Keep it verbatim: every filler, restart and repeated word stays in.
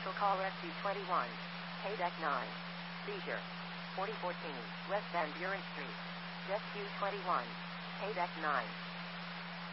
Commercial call rescue twenty-one. K deck nine. Seizure. forty fourteen, West Van Buren Street. Rescue twenty-one. K deck nine.